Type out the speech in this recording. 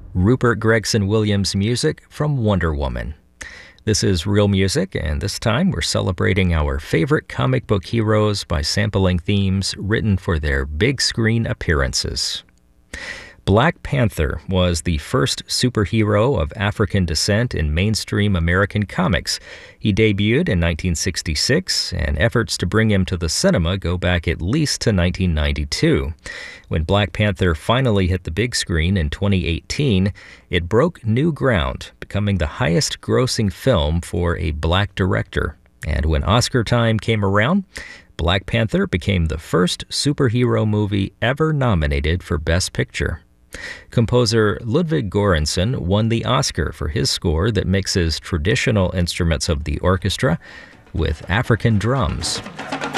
Rupert Gregson Williams music from Wonder Woman. This is Real Music, and this time we're celebrating our favorite comic book heroes by sampling themes written for their big screen appearances. Black Panther was the first superhero of African descent in mainstream American comics. He debuted in 1966, and efforts to bring him to the cinema go back at least to 1992. When Black Panther finally hit the big screen in 2018, it broke new ground, becoming the highest-grossing film for a black director. And when Oscar time came around, Black Panther became the first superhero movie ever nominated for Best Picture. Composer Ludwig Göransson won the Oscar for his score that mixes traditional instruments of the orchestra with African drums.